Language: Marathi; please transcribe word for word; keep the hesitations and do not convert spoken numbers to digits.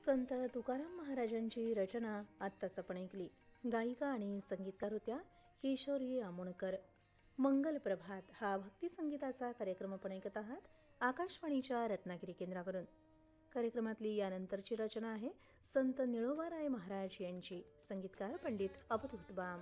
संत तुकाराम महाराजांची रचना आत्ताच आपण ऐकली. गायिका आणि संगीतकार होत्या किशोरी आमोणकर. मंगल प्रभात हा भक्ती संगीताचा कार्यक्रम आपण ऐकत आहात आकाशवाणीच्या रत्नागिरी केंद्रावरून. कार्यक्रमातली यानंतरची रचना आहे संत निळोबाराय महाराज यांची. संगीतकार पंडित अवधूत बाम.